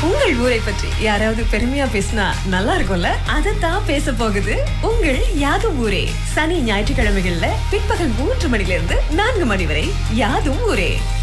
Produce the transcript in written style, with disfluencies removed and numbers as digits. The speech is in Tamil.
உங்கள் ஊரை பற்றி யாராவது பெருமையா பேசினா நல்லா இருக்கும்ல? அதைத்தான் பேச போகுது உங்கள் யாதும் ஊரே. சனி ஞாயிற்றுக்கிழமைகள்ல பிற்பகல் 3 மணிலிருந்து 4 மணி வரை யாதும் ஊரே.